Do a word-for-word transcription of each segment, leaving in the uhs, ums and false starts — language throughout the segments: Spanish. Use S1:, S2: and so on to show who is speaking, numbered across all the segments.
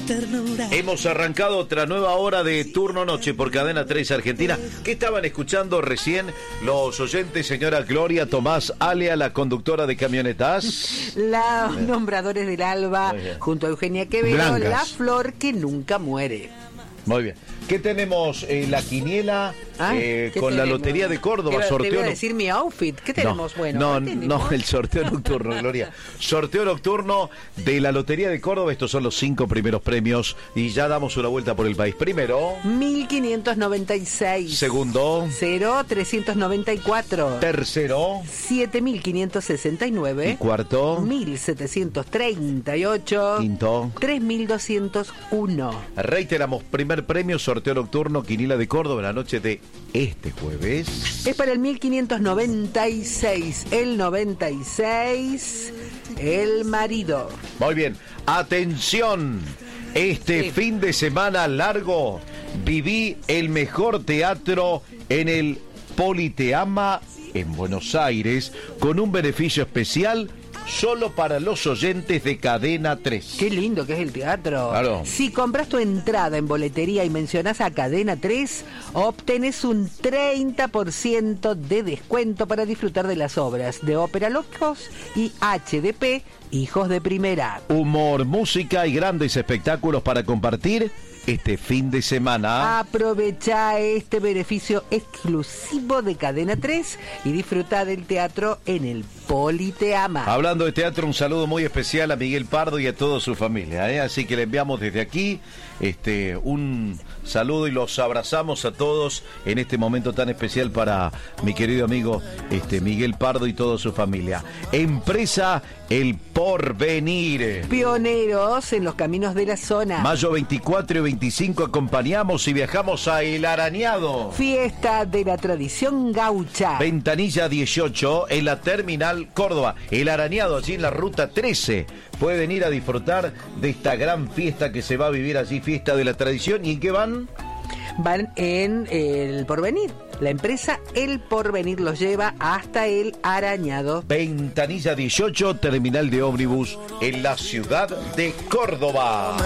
S1: ternura.
S2: Hemos arrancado otra nueva hora de Turno Noche por Cadena tres Argentina. ¿Qué estaban escuchando recién los oyentes, señora Gloria Tomás Alea, la conductora de camionetas?
S3: Los nombradores del alba, junto a Eugenia Quevedo,
S2: Blancas.
S3: La flor que nunca muere.
S2: Muy bien. ¿Qué tenemos? Eh, la quiniela
S3: Ah,
S2: eh,
S3: ¿qué
S2: con
S3: tenemos?
S2: la Lotería de Córdoba.
S3: Te,
S2: sorteo
S3: te voy a
S2: no-
S3: decir mi outfit. ¿Qué tenemos?
S2: No,
S3: bueno,
S2: no,
S3: ¿qué tenemos?
S2: no, el sorteo nocturno, Gloria. Sorteo nocturno de la Lotería de Córdoba. Estos son los cinco primeros premios y ya damos una vuelta por el país. Primero,
S3: mil quinientos noventa y seis.
S2: segundo,
S3: cero trescientos noventa y cuatro.
S2: tercero
S3: siete mil quinientos sesenta y nueve.
S2: y cuarto,
S3: mil setecientos treinta y ocho.
S2: quinto.
S3: tres mil doscientos uno.
S2: Reiteramos, primer premio, sorteo nocturno, quiniela de Córdoba, la noche de este jueves.
S3: Es para el mil quinientos noventa y seis. El noventa y seis. El marido.
S2: Muy bien, atención, este
S3: Sí.
S2: fin de semana largo viví el mejor teatro en el Politeama en Buenos Aires con un beneficio especial solo para los oyentes de Cadena tres.
S3: Qué lindo que es el teatro.
S2: Claro.
S3: Si compras tu entrada en boletería y mencionas a Cadena tres, obtenés un treinta por ciento de descuento para disfrutar de las obras de Ópera Locos y H D P Hijos de Primera.
S2: Humor, música y grandes espectáculos para compartir este fin de semana.
S3: Aprovecha este beneficio exclusivo de Cadena tres y disfruta del teatro en el Politeama.
S2: Hablando de teatro, un saludo muy especial a Miguel Pardo y a toda su familia, ¿eh? Así que le enviamos desde aquí este un saludo y los abrazamos a todos en este momento tan especial para mi querido amigo este Miguel Pardo y toda su familia. Empresa El Porvenir.
S3: Pioneros en los caminos de la zona.
S2: Mayo veinticuatro y veinticinco acompañamos y viajamos a El Arañado.
S3: Fiesta de la tradición gaucha.
S2: Ventanilla dieciocho en la terminal Córdoba. El Arañado, allí en la ruta trece. Pueden ir a disfrutar de esta gran fiesta que se va a vivir allí, fiesta de la tradición. ¿Y en qué van?
S3: Van en El Porvenir. La empresa El Porvenir los lleva hasta El Arañado.
S2: Ventanilla dieciocho, terminal de ómnibus en la ciudad de Córdoba.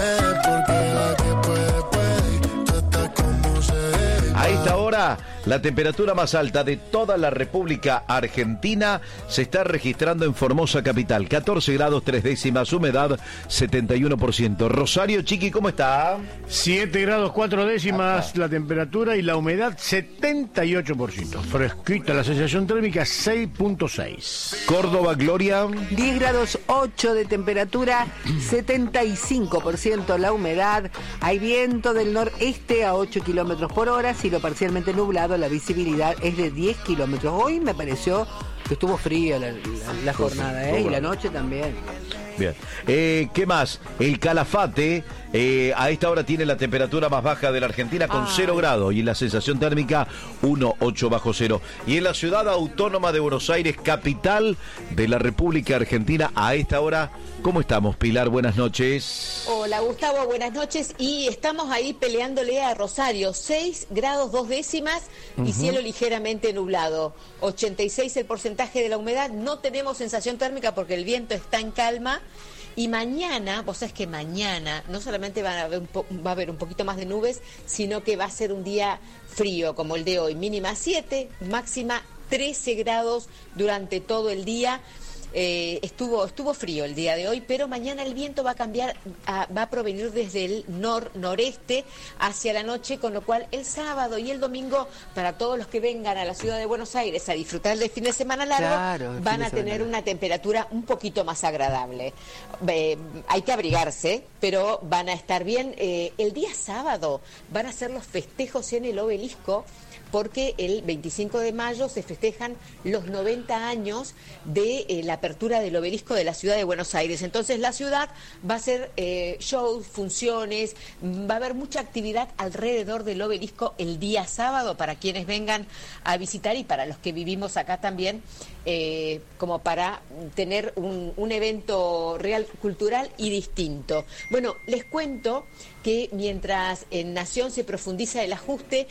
S2: A esta hora, la temperatura más alta de toda la República Argentina se está registrando en Formosa capital. catorce grados tres décimas, humedad setenta y uno por ciento. Rosario, Chiqui, ¿cómo está?
S4: siete grados cuatro décimas la temperatura y la humedad setenta y ocho por ciento. Fresquita, la sensación térmica seis punto seis.
S2: Córdoba, Gloria.
S3: diez grados ocho de temperatura, setenta y cinco por ciento la humedad. Hay viento del noreste a ocho kilómetros por hora. Cielo parcialmente nublado, la visibilidad es de diez kilómetros. Hoy me pareció que estuvo fría la, la, la jornada, ¿eh? Y la noche también.
S2: Bien. Eh, ¿Qué más? El Calafate eh, a esta hora tiene la temperatura más baja de la Argentina con
S3: Ay.
S2: cero grados y la sensación térmica uno coma ocho bajo cero. Y en la ciudad autónoma de Buenos Aires, capital de la República Argentina, a esta hora, ¿cómo estamos, Pilar? Buenas noches.
S5: Hola Gustavo, buenas noches. Y estamos ahí peleándole a Rosario, seis grados dos décimas y
S2: Ujú.
S5: cielo ligeramente nublado. ochenta y seis el porcentaje de la humedad, no tenemos sensación térmica porque el viento está en calma. Y mañana, vos sabés que mañana no solamente va a, haber un po- va a haber un poquito más de nubes, sino que va a ser un día frío como el de hoy. Mínima siete, máxima trece grados durante todo el día. Eh, estuvo estuvo frío el día de hoy, pero mañana el viento va a cambiar, a, va a provenir desde el nor noreste hacia la noche, con lo cual el sábado y el domingo, para todos los que vengan a la ciudad de Buenos Aires a disfrutar del fin de semana largo,
S3: Claro, el
S5: van
S3: fin de
S5: a
S3: semana
S5: tener
S3: largo.
S5: una temperatura un poquito más agradable. Eh, hay que abrigarse, pero van a estar bien. Eh, el día sábado van a ser los festejos en el Obelisco, porque el veinticinco de mayo se festejan los noventa años de eh, la apertura del Obelisco de la ciudad de Buenos Aires. Entonces la ciudad va a hacer eh, shows, funciones, va a haber mucha actividad alrededor del Obelisco el día sábado para quienes vengan a visitar y para los que vivimos acá también, eh, como para tener un, un evento real, cultural y distinto. Bueno, les cuento que mientras en Nación se profundiza el ajuste, este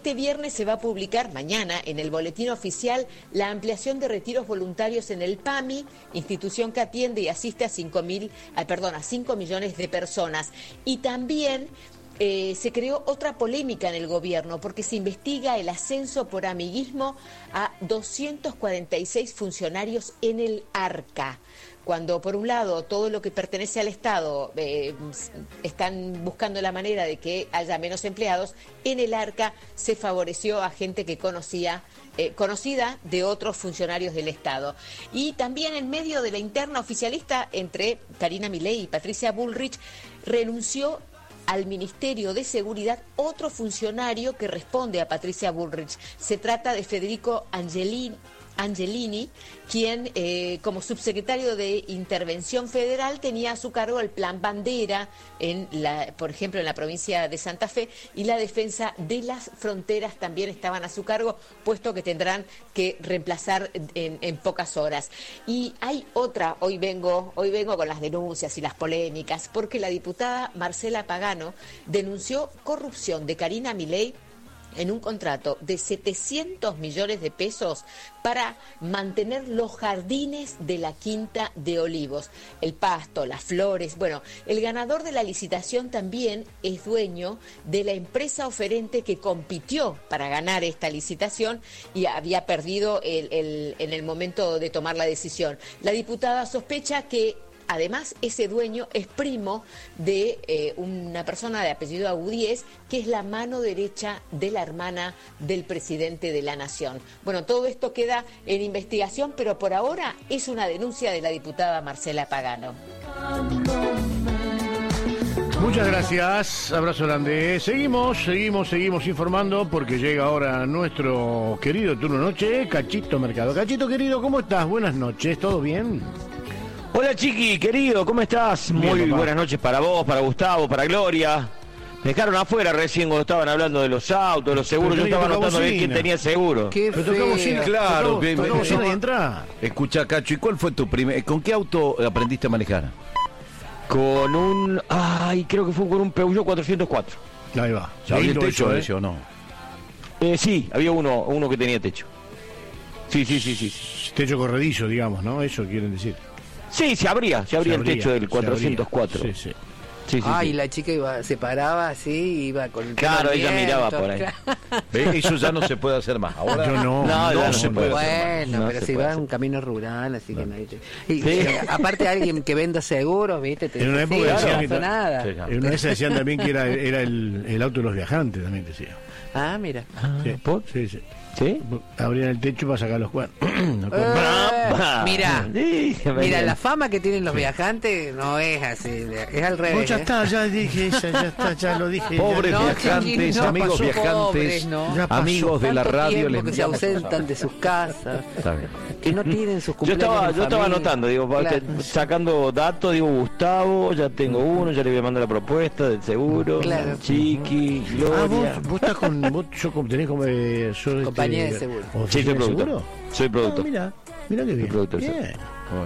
S5: este viernes se va a publicar, mañana, en el boletín oficial, la ampliación de retiros voluntarios en el PAMI, institución que atiende y asiste a cinco mil, ah, perdón, a cinco millones de personas. Y también eh, se creó otra polémica en el gobierno porque se investiga el ascenso por amiguismo a doscientos cuarenta y seis funcionarios en el ARCA. Cuando, por un lado, todo lo que pertenece al Estado eh, están buscando la manera de que haya menos empleados, en el ARCA se favoreció a gente que conocía, eh, conocida de otros funcionarios del Estado. Y también en medio de la interna oficialista entre Karina Milei y Patricia Bullrich, renunció al Ministerio de Seguridad otro funcionario que responde a Patricia Bullrich. Se trata de Federico Angelini. Angelini, quien eh, como subsecretario de Intervención Federal tenía a su cargo el Plan Bandera, en la, por ejemplo, en la provincia de Santa Fe, y la defensa de las fronteras también estaban a su cargo, puesto que tendrán que reemplazar en, en pocas horas. Y hay otra, hoy vengo, hoy vengo con las denuncias y las polémicas, porque la diputada Marcela Pagano denunció corrupción de Karina Milei en un contrato de setecientos millones de pesos para mantener los jardines de la Quinta de Olivos, el pasto, las flores. Bueno, el ganador de la licitación también es dueño de la empresa oferente que compitió para ganar esta licitación y había perdido el, el, en el momento de tomar la decisión. La diputada sospecha que además, ese dueño es primo de eh, una persona de apellido Agudíez, que es la mano derecha de la hermana del presidente de la Nación. Bueno, todo esto queda en investigación, pero por ahora es una denuncia de la diputada Marcela Pagano.
S4: Muchas gracias, abrazo grande. Seguimos, seguimos, seguimos informando porque llega ahora nuestro querido turno noche, Cachito Mercado. Cachito querido, ¿cómo estás? Buenas noches, ¿todo bien?
S1: Hola Chiqui, querido, ¿cómo estás?
S4: Bien,
S1: Muy
S4: papá.
S1: buenas noches para vos, para Gustavo, para Gloria. Me dejaron afuera recién cuando estaban hablando de los autos, de los seguros.
S4: Pero
S1: Yo estaba
S4: tenés que
S1: notando
S4: tocar
S1: bien quién
S4: bocina.
S1: tenía seguro.
S3: Qué
S4: Pero tocó bocina,
S3: feo.
S2: Claro,
S4: tocó-
S2: que-
S4: tocó
S2: que-
S4: bocina y entra.
S2: Escucha, Cacho, ¿y cuál fue tu primer... ¿Con qué auto aprendiste a manejar?
S1: Con un... Ay, creo que fue con un Peugeot cuatrocientos cuatro.
S4: Ahí va.
S2: ¿Sabía el
S4: Lindo
S2: techo
S4: eso, ¿eh?
S2: ese o no?
S1: Eh, sí, había uno uno que tenía techo. Sí, sí, sí, sí. Sí,
S4: Techo corredizo, digamos, ¿no? Eso quieren decir.
S1: sí se abría, se abría
S4: Se
S1: el techo
S4: abría,
S1: del
S4: se
S1: cuatrocientos cuatro.
S4: abría. Sí, sí.
S1: Sí, sí,
S3: Ay,
S1: sí.
S3: la chica iba, se paraba así, iba con el
S1: Claro, ella
S3: viento,
S1: miraba por ahí.
S3: claro.
S2: ¿Ve? Eso ya no se puede hacer más. Ahora
S4: Yo no,
S1: No,
S2: no,
S1: ya no
S2: se
S1: se
S2: puede
S1: puede.
S2: hacer más.
S3: Bueno,
S1: No
S3: pero
S1: se
S3: si
S1: puede
S3: va a
S1: hacer.
S3: un camino rural, así que nadie te... Y,
S1: Sí.
S3: eh, aparte alguien que venda seguros, ¿viste? Te
S4: En una
S3: dice,
S4: época
S3: sí,
S4: decían
S3: no
S4: que
S3: pasa
S4: ta-
S3: nada.
S2: Sí, claro.
S4: En una vez decían también que era, era el, el auto de los viajantes, también decía.
S3: Ah, mira.
S4: Sí,
S1: ¿por?
S4: sí, sí.
S1: ¿Sí?
S4: Abrían el techo para sacar los cuernos. No,
S3: Eh,
S1: Brava.
S3: mira,
S1: Sí,
S3: mira,
S1: venía.
S3: la fama que tienen los viajantes no es así, es al revés.
S4: Vos ya
S3: ¿eh?
S4: está, ya dije, ya, ya está, ya lo dije.
S2: Pobres
S3: No,
S2: viajantes,
S3: chiquis, no,
S2: amigos
S3: pasó,
S2: viajantes,
S3: pobres, no.
S4: Ya pasó.
S2: amigos de la
S3: Tanto
S2: radio.
S3: tiempo
S2: les
S3: que se
S2: enviamos un
S3: ausentan de sus casas,
S2: Está bien.
S3: que no tienen sus
S1: Yo
S3: cumpleaños
S1: estaba,
S3: en
S1: yo estaba
S3: familia.
S1: anotando, digo, pa-
S3: Claro.
S1: que- sacando datos, digo, Gustavo, ya tengo uno, ya le voy a mandar la propuesta del seguro,
S3: Claro.
S1: Chiqui,
S4: Ah,
S1: Gloria.
S4: vos, vos estás con. Vos, yo como- tenés como. Eh, sos, este,
S3: Compañía de seguro.
S1: Sí,
S4: ¿oficina
S1: soy
S4: de
S1: productor.
S4: seguro?
S1: Soy
S4: Ah,
S1: productor.
S4: mira, mira qué bien.
S1: productor, sí.
S4: Bien.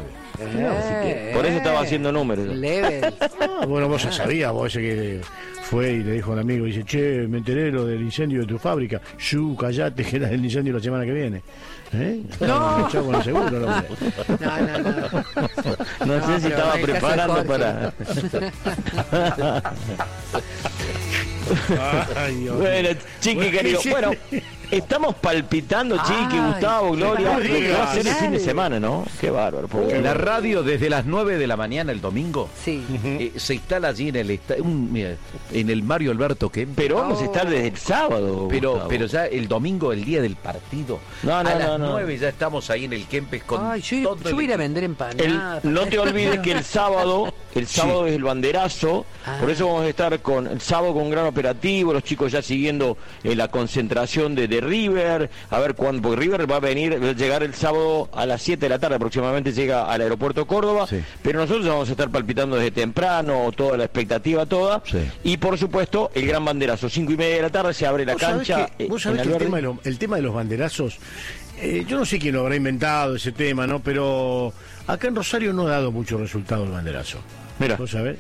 S3: Eh,
S1: Por eso estaba haciendo números.
S3: Level.
S4: Ah, bueno, vos ya sabías, vos ese que fue y le dijo a un amigo, dice, che, me enteré de lo del incendio de tu fábrica. Shu, callate, que era el incendio la semana que viene. ¿Eh?
S3: No.
S4: Chau con el seguro, el hombre.
S3: No, no, no.
S1: No,
S3: No,
S1: sé si
S3: pero
S1: estaba
S3: en el caso de
S1: preparando
S3: Jorge.
S1: para...
S4: Ay, Dios.
S1: Bueno, Chiqui querido, bueno, estamos palpitando, Chiqui,
S3: Ay,
S1: Gustavo, Gloria,
S4: no
S1: lo que va a
S4: digas.
S1: hacer el fin de semana, ¿no? Qué bárbaro. porque-
S2: La radio desde las nueve de la mañana el domingo
S3: Sí.
S2: eh, se instala allí en el esta- un, mira, en el Mario Alberto Kempes.
S1: Pero vamos a estar desde el sábado.
S2: Pero,
S1: Gustavo.
S2: pero ya el domingo, el día del partido,
S1: No, no,
S2: a
S1: no,
S2: las
S1: no.
S2: nueve ya estamos ahí en el Kempes con
S3: Ay, yo,
S2: todo
S3: yo voy a ir a
S2: el-
S3: vender
S1: El-
S3: empanadas.
S1: no te olvides que el sábado, el sábado es el banderazo,
S3: Ah.
S1: por eso vamos a estar con el sábado con un gran operativo, los chicos ya siguiendo eh, la concentración de, de River, a ver cuándo, porque River va a venir, va a llegar el sábado a las siete de la tarde aproximadamente, llega al aeropuerto Córdoba,
S2: Sí.
S1: pero nosotros vamos a estar palpitando desde temprano, toda la expectativa toda,
S2: Sí.
S1: y por supuesto el gran banderazo, cinco y media de la tarde se abre la
S4: Vos sabés
S1: cancha.
S4: que,
S1: eh,
S4: vos
S1: en
S4: sabés que el
S1: Alberdi.
S4: tema, de lo- el tema de los banderazos, eh, yo no sé quién lo habrá inventado ese tema, ¿no? Pero acá en Rosario no ha dado mucho resultado el banderazo.
S1: Mira.
S4: ¿Vos sabés?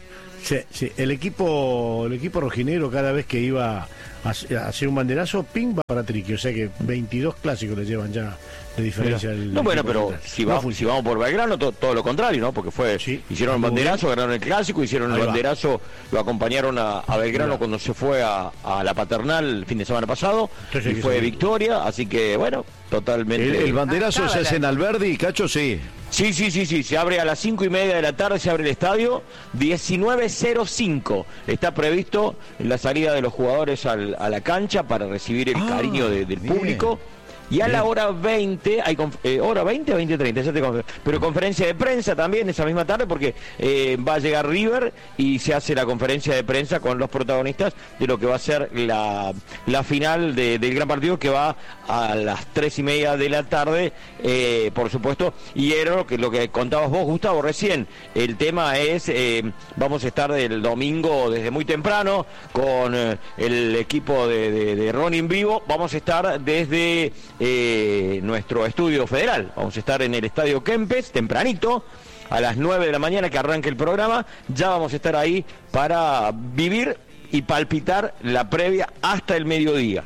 S4: Sí, sí. El equipo, el equipo rojinegro cada vez que iba a hacer un banderazo, ping, va para Triqui. O sea que veintidós clásicos le llevan ya de diferencia. El
S1: no, bueno, pero si, va, si vamos por Belgrano, to, todo lo contrario, ¿no? Porque fue sí, hicieron el banderazo, ganaron el clásico, hicieron Ahí el banderazo, va. lo acompañaron a, a Belgrano Mira. cuando se fue a, a la Paternal el fin de semana pasado, Entonces, y fue victoria, así que bueno, totalmente.
S2: ¿El, el banderazo ah, se hace en Alberdi, Cacho? Sí.
S1: Sí, sí, sí, sí, se abre a las cinco y media de la tarde, se abre el estadio, diecinueve cero cinco. Está previsto la salida de los jugadores al, a la cancha para recibir el ah, cariño de, del bien. público. Y a bien. la hora veinte, hay eh, hora veinte, veinte treinta, ya te conf- pero conferencia de prensa también esa misma tarde porque eh, va a llegar River y se hace la conferencia de prensa con los protagonistas de lo que va a ser la, la final de, del gran partido que va a las tres y media de la tarde, eh, por supuesto, y era lo que, lo que contabas vos, Gustavo, recién. El tema es, eh, vamos a estar el domingo desde muy temprano con eh, el equipo de, de, de Ronnie en vivo, vamos a estar desde... Eh, nuestro estudio federal. Vamos a estar en el Estadio Kempes tempranito, a las nueve de la mañana que arranque el programa. Ya vamos a estar ahí para vivir y palpitar la previa hasta el mediodía.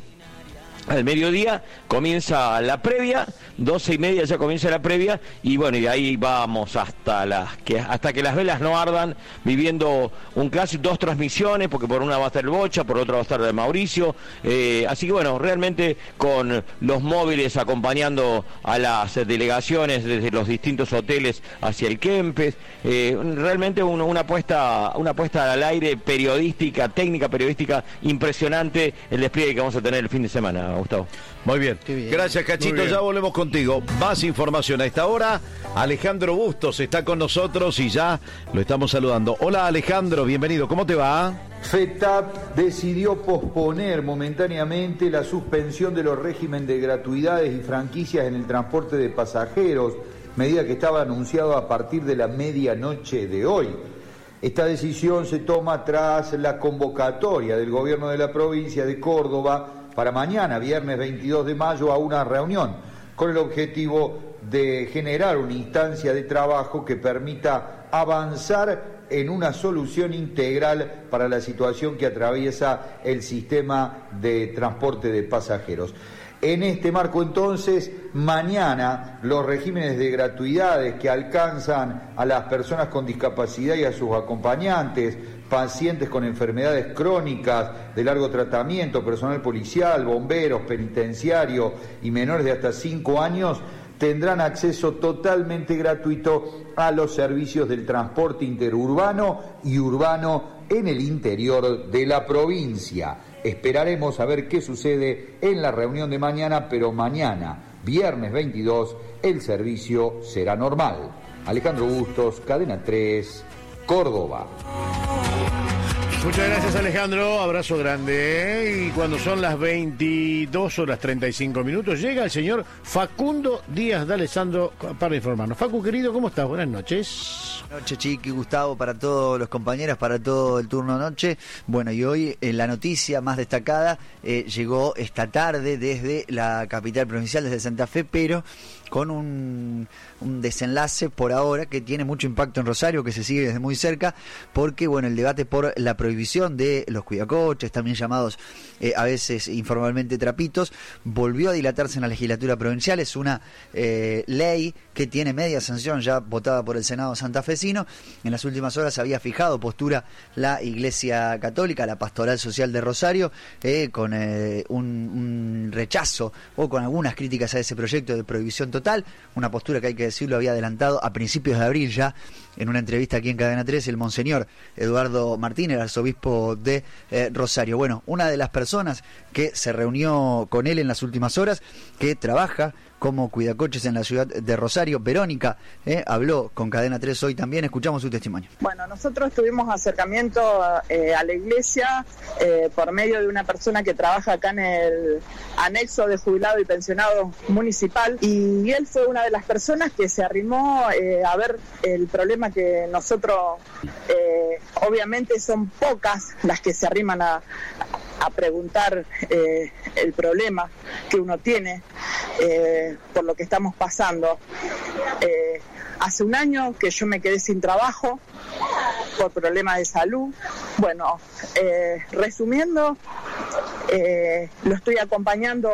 S1: Al mediodía comienza la previa, doce y media ya comienza la previa, y bueno, y de ahí vamos hasta las que hasta que las velas no ardan, viviendo un clásico, dos transmisiones, porque por una va a estar el Bocha, por otra va a estar el Mauricio, eh, así que bueno, realmente con los móviles acompañando a las delegaciones desde los distintos hoteles hacia el Kempes, eh, realmente una, una apuesta, una apuesta al aire periodística, técnica periodística impresionante, el despliegue que vamos a tener el fin de semana. Gustavo.
S2: Muy bien. bien. Gracias, Cachito. Bien. Ya volvemos contigo. Más información a esta hora. Alejandro Bustos está con nosotros y ya lo estamos saludando. Hola, Alejandro, bienvenido. ¿Cómo te va?
S6: FETAP decidió posponer momentáneamente la suspensión de los regímenes de gratuidades y franquicias en el transporte de pasajeros, medida que estaba anunciado a partir de la medianoche de hoy. Esta decisión se toma tras la convocatoria del gobierno de la provincia de Córdoba para mañana, viernes veintidós de mayo, a una reunión con el objetivo de generar una instancia de trabajo que permita avanzar en una solución integral para la situación que atraviesa el sistema de transporte de pasajeros. En este marco, entonces, mañana los regímenes de gratuidades que alcanzan a las personas con discapacidad y a sus acompañantes, pacientes con enfermedades crónicas de largo tratamiento, personal policial, bomberos, penitenciario y menores de hasta cinco años, tendrán acceso totalmente gratuito a los servicios del transporte interurbano y urbano en el interior de la provincia. Esperaremos a ver qué sucede en la reunión de mañana, pero mañana, viernes veintidós, el servicio será normal. Alejandro Bustos, Cadena tres, Córdoba.
S4: Muchas gracias, Alejandro, abrazo grande. Y cuando son las veintidós horas treinta y cinco minutos, llega el señor Facundo Díaz de Alessandro para informarnos. Facu, querido, ¿cómo estás? Buenas noches.
S7: Buenas noches, Chiqui, Gustavo, para todos los compañeros, para todo el turno noche. Bueno, y hoy eh, la noticia más destacada eh, llegó esta tarde desde la capital provincial, desde Santa Fe, pero con un, un desenlace por ahora que tiene mucho impacto en Rosario, que se sigue desde muy cerca, porque bueno, el debate por la prohibición de los cuidacoches, también llamados eh, a veces informalmente trapitos, volvió a dilatarse en la legislatura provincial. Es una eh, ley que tiene media sanción ya votada por el Senado santafesino. En las últimas horas había fijado postura la Iglesia Católica, la Pastoral Social de Rosario, eh, con eh, un, un rechazo o con algunas críticas a ese proyecto de prohibición total, una postura que hay que decirlo había adelantado a principios de abril ya en una entrevista aquí en Cadena tres el monseñor Eduardo Martínez, arzobispo de eh, Rosario. Bueno, una de las personas que se reunió con él en las últimas horas, que trabaja como cuidacoches en la ciudad de Rosario, Verónica, eh, habló con Cadena tres hoy también. Escuchamos su testimonio.
S8: Bueno, nosotros tuvimos acercamiento eh, a la iglesia eh, por medio de una persona que trabaja acá en el anexo de jubilado y pensionado municipal, y él fue una de las personas que se arrimó eh, a ver el problema que nosotros, eh, obviamente son pocas las que se arriman a, a preguntar eh, el problema que uno tiene eh, por lo que estamos pasando. Eh, hace un año que yo me quedé sin trabajo, por problemas de salud. Bueno, eh, resumiendo, eh, lo estoy acompañando